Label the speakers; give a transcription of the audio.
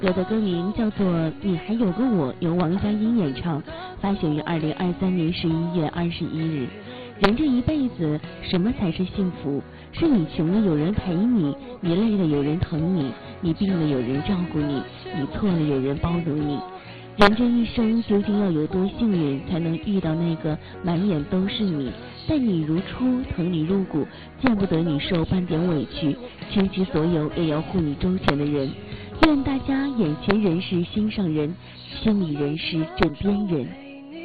Speaker 1: 歌的歌名叫做《你还有个我》，由王佳音演唱，发行于2023年11月21日。人这一辈子，什么才是幸福？是你穷了有人陪你，你累了有人疼你，你病了有人照顾你，你错了有人包容你。人这一生究竟要有多幸运，才能遇到那个满眼都是你，待你如初，疼你入骨，见不得你受半点委屈，倾其所有也要护你周全的人。愿大家眼前人是心上人，心里人是枕边人。